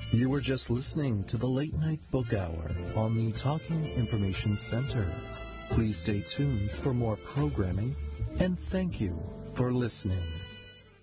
You were just listening to the Late Night Book Hour on the Talking Information Center. Please stay tuned for more programming, and thank you for listening.